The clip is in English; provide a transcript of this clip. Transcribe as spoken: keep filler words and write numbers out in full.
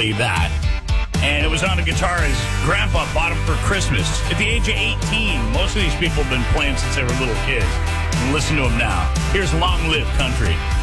believe that. And it was on a guitar his grandpa bought him for Christmas. At the age of eighteen, most of these people have been playing since they were little kids. And listen to them now. Here's Long Live Country.